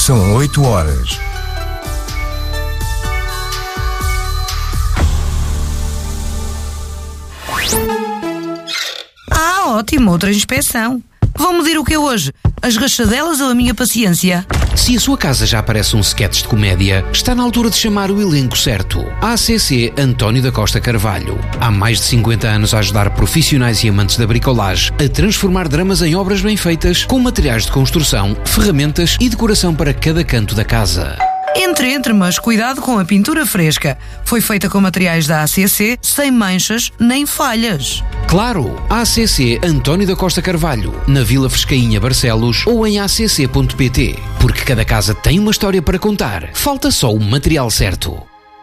São 8 horas. Ótimo, outra inspeção. Vão medir o que é hoje? As rachadelas ou a minha paciência? Se a sua casa já parece um sketch de comédia, está na altura de chamar o elenco certo. ACC António da Costa Carvalho. Há mais de 50 anos a ajudar profissionais e amantes da bricolagem a transformar dramas em obras bem feitas, com materiais de construção, ferramentas e decoração para cada canto da casa. Entre, mas cuidado com a pintura fresca. Foi feita com materiais da ACC, sem manchas nem falhas. Claro, ACC António da Costa Carvalho, na Vila Frescainha, Barcelos, ou em acc.pt. Porque cada casa tem uma história para contar. Falta só o material certo.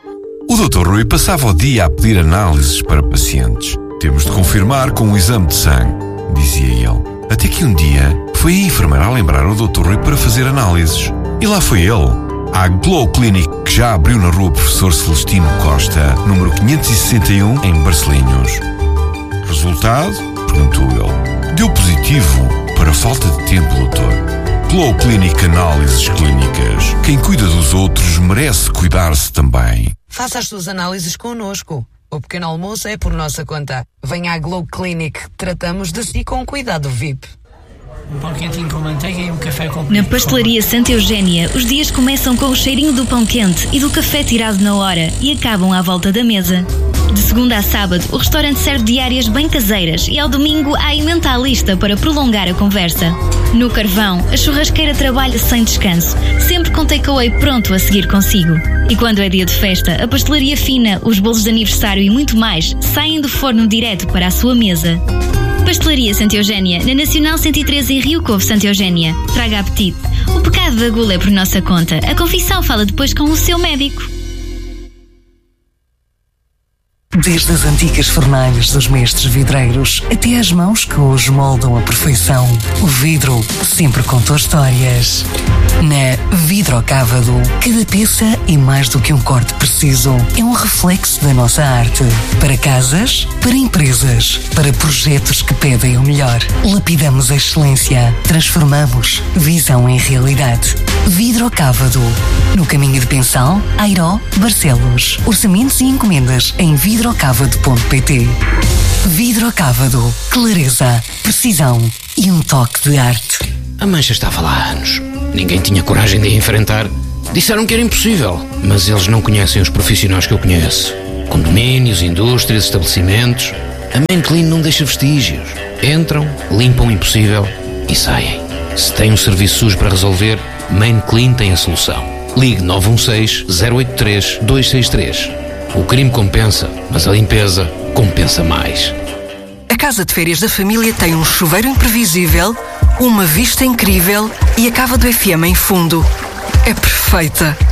O Dr. Rui passava o dia a pedir análises para pacientes. Temos de confirmar com um exame de sangue, dizia ele. Até que um dia foi a enfermeira a lembrar o Dr. Rui para fazer análises. E lá foi ele. A Glow Clinic, que já abriu na rua Professor Celestino Costa, número 561, em Barcelinhos. Resultado? Perguntou ele. Deu positivo para falta de tempo, doutor. Glow Clinic Análises Clínicas. Quem cuida dos outros merece cuidar-se também. Faça as suas análises connosco. O pequeno almoço é por nossa conta. Venha à Glow Clinic. Tratamos de si com cuidado VIP. Um pão quentinho com manteiga e um café com... Na Pastelaria Santa Eugénia, os dias começam com o cheirinho do pão quente e do café tirado na hora e acabam à volta da mesa. De segunda a sábado, o restaurante serve diárias bem caseiras e ao domingo há emenda à lista para prolongar a conversa. No Carvão, a churrasqueira trabalha sem descanso, sempre com takeaway pronto a seguir consigo. E quando é dia de festa, a pastelaria fina, os bolos de aniversário e muito mais saem do forno direto para a sua mesa. Pastelaria Santa Eugénia, na Nacional 113 em Rio Covo, Santa Eugénia. Traga apetite. O pecado da gula é por nossa conta. A confissão fala depois com o seu médico. Desde as antigas fornalhas dos mestres vidreiros até às mãos que hoje moldam a perfeição, o vidro sempre contou histórias. Na Vidrocávado, cada peça é mais do que um corte preciso. É um reflexo da nossa arte. Para casas, para empresas, para projetos que pedem o melhor. Lapidamos a excelência. Transformamos visão em realidade. Vidrocávado. No caminho de Pensão, Airó, Barcelos. Orçamentos e encomendas em vidrocávado.pt. Vidrocávado. Clareza, precisão e um toque de arte. A mancha estava lá há anos. Ninguém tinha coragem de a enfrentar. Disseram que era impossível, mas eles não conhecem os profissionais que eu conheço. Condomínios, indústrias, estabelecimentos. A Main Clean não deixa vestígios. Entram, limpam o impossível e saem. Se tem um serviço sujo para resolver, Main Clean tem a solução. Ligue 916-083-263. O crime compensa, mas a limpeza compensa mais. A casa de férias da família tem um chuveiro imprevisível, uma vista incrível e a cava do FM em fundo. É perfeita.